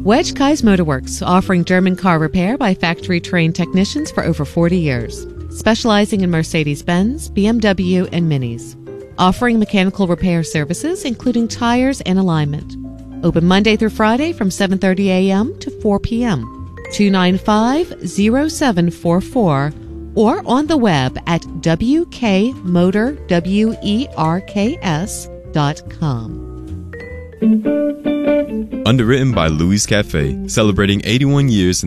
Wedge Kai's Motorworks, offering German car repair by factory-trained technicians for over 40 years. Specializing in Mercedes-Benz, BMW, and Minis. Offering mechanical repair services, including tires and alignment. Open Monday through Friday from 7:30 a.m. to 4 p.m. 295-0744 or on the web at wkmotorwerks.com. Underwritten by Louis Cafe, celebrating 81 years